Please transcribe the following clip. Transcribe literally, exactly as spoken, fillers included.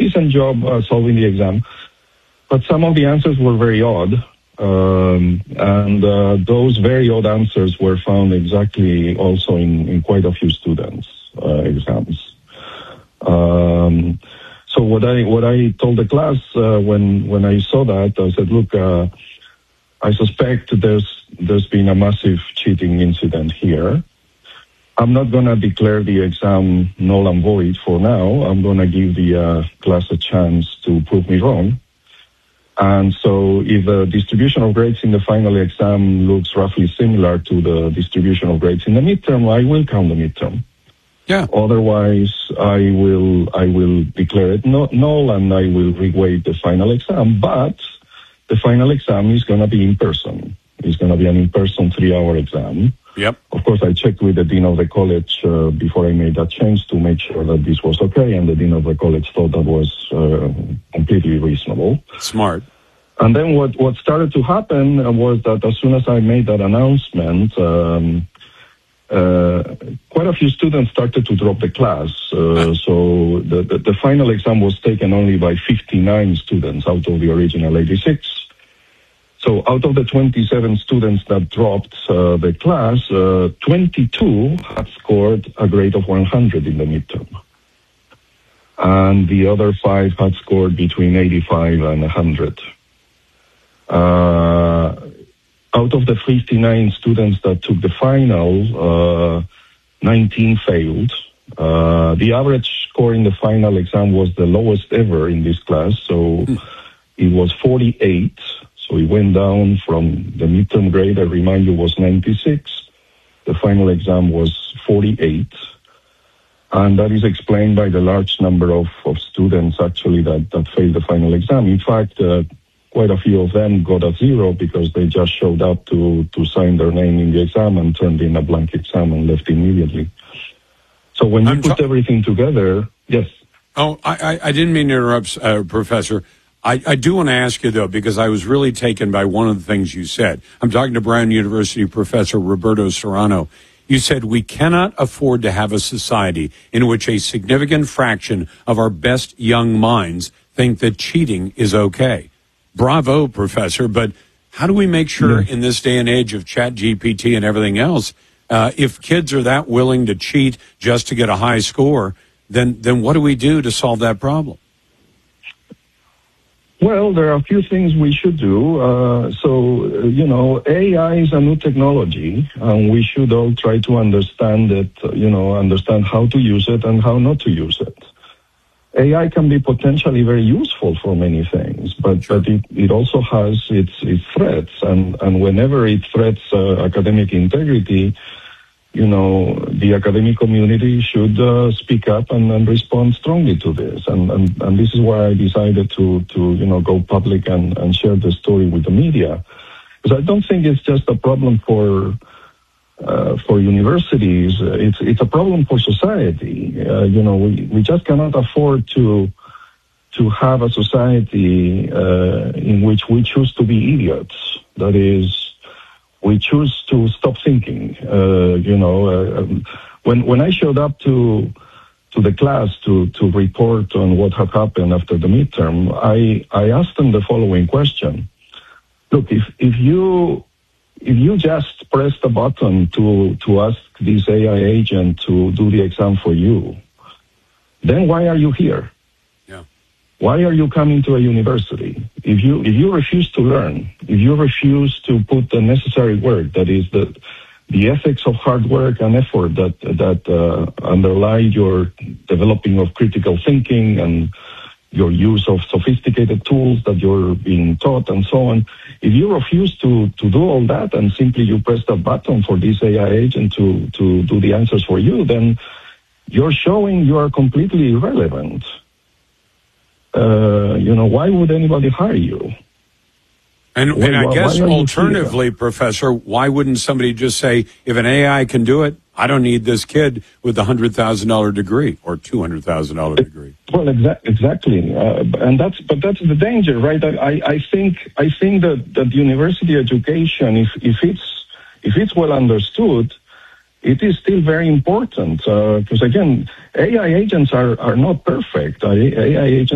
decent job uh, solving the exam, but some of the answers were very odd. Um, and uh, those very odd answers were found exactly also in, in quite a few students' uh, exams. Um, so what I what I told the class uh, when when I saw that, I said, look, uh, I suspect there's there's been a massive cheating incident here. I'm not going to declare the exam null and void for now. I'm going to give the uh, class a chance to prove me wrong. And so if the distribution of grades in the final exam looks roughly similar to the distribution of grades in the midterm, I will count the midterm. Yeah. Otherwise, I will I will declare it no, null and I will reweight the final exam. But the final exam is going to be in person. It's going to be an in-person three-hour exam. Yep. Of course, I checked with the dean of the college uh, before I made that change to make sure that this was okay, and the dean of the college thought that was uh, completely reasonable. Smart. And then what, what started to happen was that as soon as I made that announcement, um, uh, quite a few students started to drop the class. Uh, so the, the, the final exam was taken only by fifty-nine students out of the original eighty-six. So out of the twenty-seven students that dropped uh, the class, uh, twenty-two had scored a grade of one hundred in the midterm. And the other five had scored between eighty-five and one hundred. Uh, out of the fifty-nine students that took the final, uh, nineteen failed. Uh, the average score in the final exam was the lowest ever in this class, so mm. it was forty-eight. So it went down from the midterm grade, I remind you, was ninety-six. The final exam was forty-eight. And that is explained by the large number of, of students, actually, that, that failed the final exam. In fact, uh, quite a few of them got a zero because they just showed up to, to sign their name in the exam and turned in a blank exam and left immediately. So when you I'm put t- everything together, yes. Oh, I, I didn't mean to interrupt, uh, Professor. I, I do want to ask you, though, because I was really taken by one of the things you said. I'm talking to Brown University Professor Roberto Serrano. You said we cannot afford to have a society in which a significant fraction of our best young minds think that cheating is okay. Bravo, Professor, but how do we make sure yeah. in this day and age of Chat G P T and everything else, uh, if kids are that willing to cheat just to get a high score, then then what do we do to solve that problem? Well, there are a few things we should do. Uh, so, uh, you know, A I is a new technology, and we should all try to understand it, uh, you know, understand how to use it and how not to use it. A I can be potentially very useful for many things, but, sure. but it, it also has its, its threats, and, and whenever it threats uh, academic integrity, you know, the academic community should uh, speak up and, and respond strongly to this. And, and, and this is why I decided to, to you know, go public and, and share the story with the media. Because I don't think it's just a problem for uh, for universities. It's it's a problem for society. Uh, you know, we, we just cannot afford to to have a society uh, in which we choose to be idiots. That is, we choose to stop thinking. Uh, you know, uh, when when I showed up to to the class to to report on what had happened after the midterm, I I asked them the following question: look, if if you if you just pressed a button to to ask this A I agent to do the exam for you, then why are you here? Why are you coming to a university? If you if you refuse to learn, if you refuse to put the necessary work, that is the the ethics of hard work and effort that that uh, underlie your developing of critical thinking and your use of sophisticated tools that you're being taught and so on, if you refuse to to do all that and simply you press the button for this A I agent to to do the answers for you, then you're showing you are completely irrelevant. Uh, you know, why would anybody hire you? And, why, and I why, guess why alternatively, Professor, why wouldn't somebody just say, if an A I can do it, I don't need this kid with a one hundred thousand dollars degree or two hundred thousand dollars degree? Well, exa- exactly. Uh, and that's, but that's the danger, right? I, I think, I think that, that university education, if, if it's, if it's well understood, it is still very important, because uh, again, A I agents are, are not perfect. A I agents